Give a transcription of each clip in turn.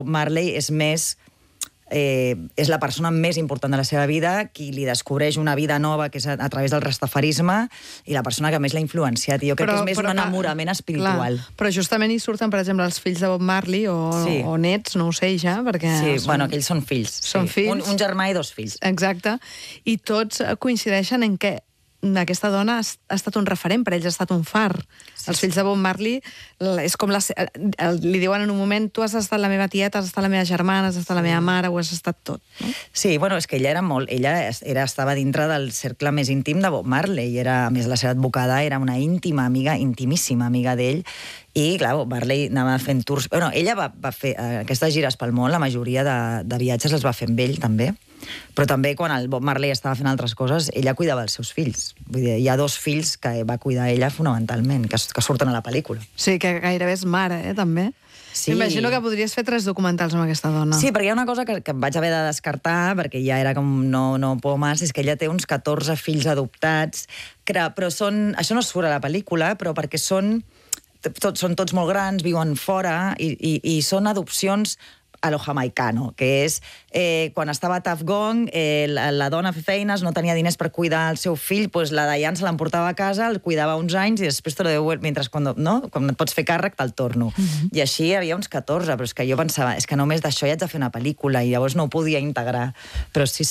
Marley és més... és la persona més important de la seva vida, qui li descobreix una vida nova, que és a través del rastafarisme, i la persona que més l'ha influenciat. I jo crec que és més un enamorament espiritual. Clar, però justament hi surten, per exemple, els fills de Bob Marley, o nets, no ho sé ja, perquè... Sí, bueno, aquells són fills. Són fills. Un germà i 2 fills. Exacte. I tots coincideixen en què aquesta dona ha estat un referent, per ells ha estat un far. Els fills de Bob Marley és com li diuen en un moment, tu has estat la meva tieta, has estat la meva germana, has estat la meva mare, ho has estat tot. No? Sí, bueno, és que ella era molt... Ella estava dintre del cercle més íntim de Bob Marley. A més, la seva advocada era una íntima amiga, intimíssima amiga d'ell, i, clar, Bob Marley anava fent tours... Bueno, ella va fer aquestes gires pel món, la majoria de viatges els va fer amb ell, també. Però també, quan el Bob Marley estava fent altres coses, ella cuidava els seus fills. Vull dir, hi ha 2 fills que va cuidar ella fonamentalment, que surten a la pel·lícula. Sí, que gairebé és mare, també. Sí. M'imagino que podries fer 3 documentals amb aquesta dona. Sí, perquè hi ha una cosa que em vaig haver de descartar, perquè ja era com no puedo más, és que ella té uns 14 fills adoptats, però això no surt a la pel·lícula, però perquè són tots molt grans, viuen fora, i són adopcions a lo jamaicano, que és quan estava a Tuff Gong, la dona feia feines, no tenia diners per cuidar el seu fill, doncs la Diane se l'emportava a casa, el cuidava uns anys i després te lo devuelve, mentre quan et pots fer càrrec te'l torno. I així hi havia uns 14, però és que jo pensava, és que només d'això ja haig de fer una pel·lícula, i llavors no ho podia integrar. Però sí,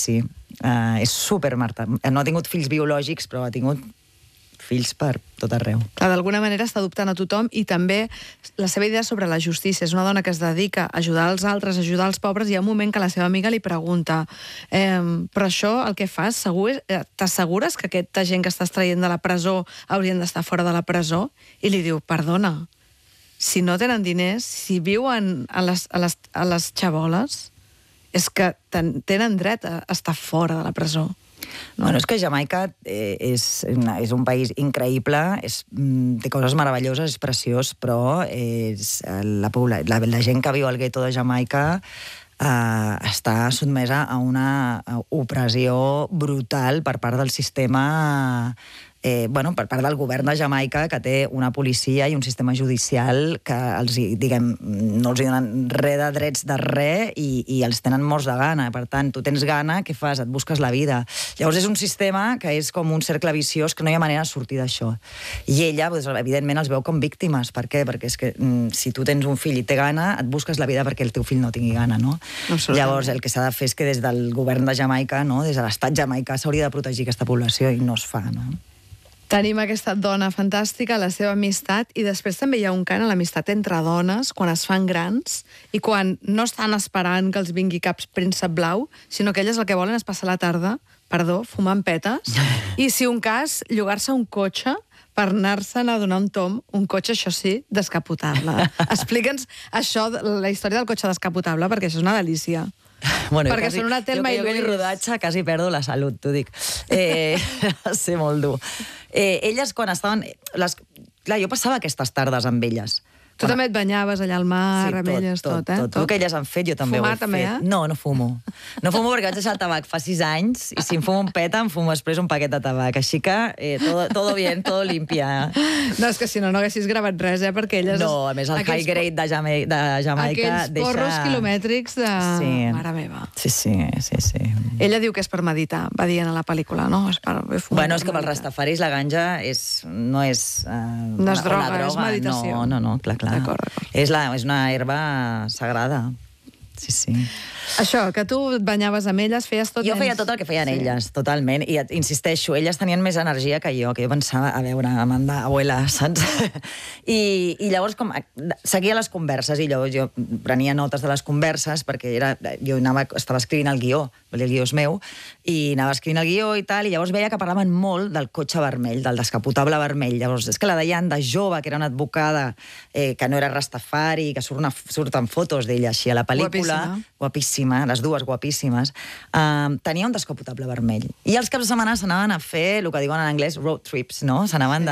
és super Marta. No ha tingut fills biològics, però ha tingut fills per tot arreu. D'alguna manera està adoptant a tothom, i també la seva idea sobre la justícia. És una dona que es dedica a ajudar els altres, a ajudar els pobres, i hi ha un moment que la seva amiga li pregunta però això, el que fas, t'assegures que aquesta gent que estàs traient de la presó haurien d'estar fora de la presó? I li diu, perdona, si no tenen diners, si viuen a les xaboles, és que tenen dret a estar fora de la presó. Bueno, és que Jamaica és un país increïble, té coses meravelloses, és preciós, però la gent que viu al gueto de Jamaica està sotmesa a una opressió brutal per part del sistema, per part del govern de Jamaica, que té una policia i un sistema judicial que no els donen res de drets de res, i els tenen morts de gana. Per tant, tu tens gana, què fas? Et busques la vida. Llavors és un sistema que és com un cercle viciós, que no hi ha manera de sortir d'això. I ella, evidentment, els veu com víctimes. Per què? Perquè és que si tu tens un fill i té gana, et busques la vida perquè el teu fill no tingui gana, no? Llavors, el que s'ha de fer és que des del govern de Jamaica, des de l'estat jamaicà, s'hauria de protegir aquesta població, i no es fa, no? Tenim aquesta dona fantàstica, la seva amistat, i després també hi ha un cant a l'amistat entre dones, quan es fan grans, i quan no estan esperant que els vingui cap príncep blau, sinó que elles el que volen és passar la tarda, fumant petes, i si un cas, llogar-se un cotxe per anar-se'n a donar un tom, un cotxe, això sí, descapotable. Explica'ns això, la història del cotxe descapotable, perquè això és una delícia. Perquè són una Telma i Luis. Jo que rodatge quasi perdo la salut, t'ho dic. Va ser molt dur. Elles, quan estaven... Clar, jo passava aquestes tardes amb elles. Tu també et banyaves allà al mar, amb elles, tot, eh? Tot el que elles han fet, jo també ho he fet. Fumar, també, eh? No, no fumo. No fumo perquè vaig deixar el tabac fa 6 anys, i si em fumo un peta, em fumo després un paquet de tabac. Així que, todo bien, todo limpia. No, és que si no haguessis gravat res, perquè elles... No, a més, el high grade de Jamaica... Aquells porros quilomètrics de... Mare meva. Sí. Ella diu que és per meditar, va dient a la pel·lícula, no? Bueno, és que pels rastafaris la ganja no és... No és droga, és meditació. No, clar. D'acord. És una herba sagrada. Sí. Això, que tu et banyaves amb elles, feies tot... Jo feia tot el que feien elles, totalment. I insisteixo, elles tenien més energia que jo pensava, a veure, Amanda, abuela, saps? I llavors seguia les converses, i jo prenia notes de les converses, perquè jo estava escrivint el guió, el guió és meu, i anava escrivint el guió i tal, i llavors veia que parlaven molt del cotxe vermell, del descapotable vermell. Llavors, és que la Diane, de jove, que era una advocada, que no era rastafari, que surten fotos d'ella així a la pel·lícula, guapíssima, les dues guapíssimes, tenia un descapotable vermell. I els caps de setmana s'anaven a fer, el que diuen en anglès, road trips, no? S'anaven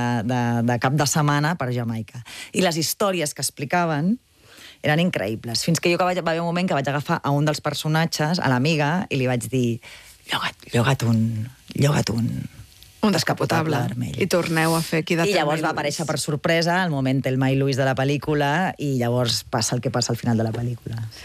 de cap de setmana per Jamaica. I les històries que explicaven eren increïbles. Fins que va haver un moment que vaig agafar a un dels personatges, a l'amiga, i li vaig dir, lloga't un... Un descapotable. vermell. I torneu a fer aquí de I llavors Thelma va i aparèixer Louise. per sorpresa al moment Thelma i Louise de la pel·lícula i llavors passa el que passa al final de la pel·lícula.